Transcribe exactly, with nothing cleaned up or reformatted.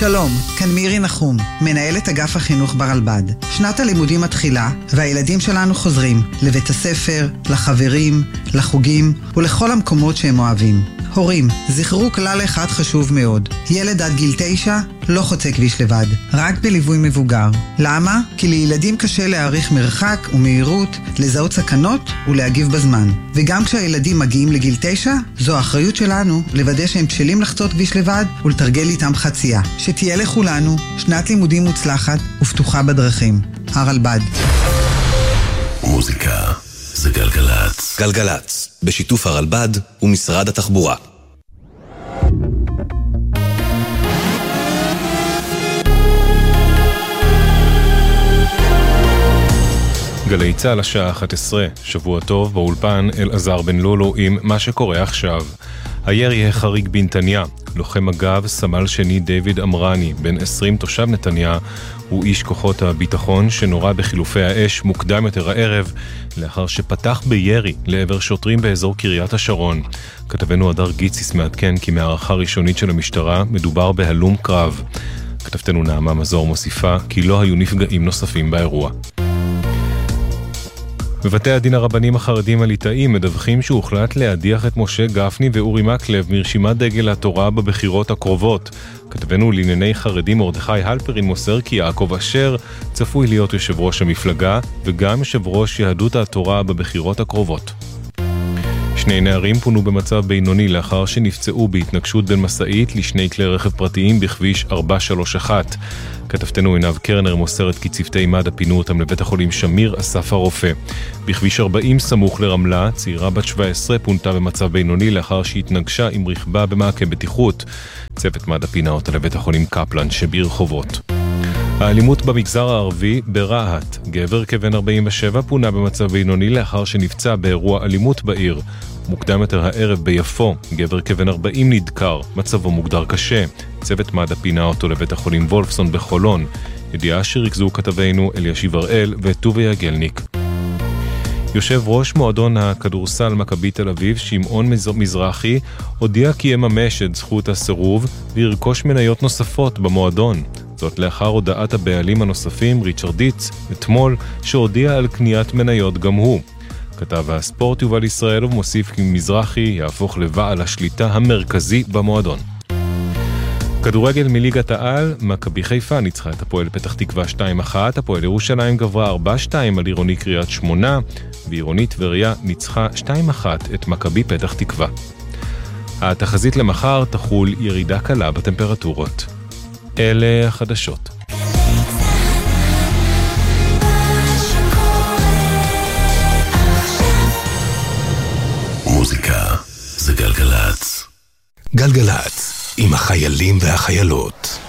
שלום, כאן מירי נחום, מנהלת אגף החינוך ברלב"ד. שנת הלימודים מתחילה, והילדים שלנו חוזרים לבית הספר, לחברים, לחוגים ולכל המקומות שהם אוהבים. הורים, זכרו כלל אחד חשוב מאוד. ילד עד גיל תשע לא חוצה כביש לבד, רק בליווי מבוגר. למה? כי לילדים קשה להעריך מרחק ומהירות, לזהות סכנות ולהגיב בזמן. וגם כשהילדים מגיעים לגיל תשע, זו האחריות שלנו לוודא שהם בשלים לחצות כביש לבד ולתרגל איתם חצייה. שתהיה לכולנו שנת לימודים מוצלחת ופתוחה בדרכים. הרלב"ד. מוזיקה זה גלגלץ. גלגלץ, בשיתוף הרלב"ד ומשרד התחבורה. גלי צהל השעה אחת עשרה, שבוע טוב, באולפן אלעזר בן לולו עם מה שקורה עכשיו. הירי החריג בנתניה, לוחם מג"ב סמל שני דיוויד אמרני, בן עשרים, תושב נתניה, הוא איש כוחות הביטחון שנורה בחילופי האש מוקדם יותר הערב, לאחר שפתח בירי לעבר שוטרים באזור קריית השרון. כתבנו הדר גיציס מעדכן כי מהערכה ראשונית של המשטרה מדובר בהלום קרב. כתבתנו נעמה מזור מוסיפה כי לא היו נפגעים נוספים באירוע. בבתי הדין הרבנים החרדים הליטאים מדווחים שהוחלט להדיח את משה גפני ואורי מקלב מרשימת דגל התורה בבחירות הקרובות. כתבנו לענייני חרדים מרדכי הלפרין מוסר כי יעקב אשר צפוי להיות יושב ראש המפלגה וגם יושב ראש יהדות התורה בבחירות הקרובות. שני נערים פונו במצב בינוני לאחר שנפצעו בהתנגשות בין מסעית לשני כלי רכב פרטיים בכביש ארבע שלוש אחת. כתבתנו עינב קרנר מוסרת כי צוותי מד"א פינו אותם לבית החולים שמיר אסף הרופא. בכביש ארבעים סמוך לרמלה, צעירה בת שבע עשרה פונתה במצב בינוני לאחר שהתנגשה עם רכבה במעקה בטיחות. צוות מד"א פינה אותה לבית החולים קפלן שברחובות. האלימות במגזר הערבי ברהט. גבר כבן ארבעים ושבע פונה במצב בינוני לאחר שנפצע באירוע אלימות בעיר. מוקדם יותר הערב ביפו, גבר כבן ארבעים נדקר, מצבו מוגדר קשה. צוות מד"א פינה אותו לבית החולים וולפסון בחולון. ידיעה שריכזו כתבינו אלישיב הראל וטוביה גלניק. יושב ראש מועדון הכדורסל מכבי תל אביב, שמעון מזרחי, הודיע כי יממש את זכות הסירוב וירכוש מניות נוספות במועדון. זאת לאחר הודעת הבעלים הנוספים, ריצ'רד דיץ, אתמול, שהודיע על קניית מניות גם הוא. כתב הספורט יובל ישראל ומוסיף כי מזרחי יהפוך לבעל השליטה המרכזי במועדון. כדורגל מליגת העל, מכבי חיפה ניצחה את הפועל פתח תקווה שתיים אחת, הפועל ירושלים גברה ארבע שתיים על עירוני קריית שמונה, ועירוני טבריה ניצחה שתיים אחת את מכבי פתח תקווה. התחזית למחר תחול ירידה קלה בטמפרטורות. אלה החדשות. מוזיקה זה גלגלץ. גלגלץ, עם החיילים והחיילות.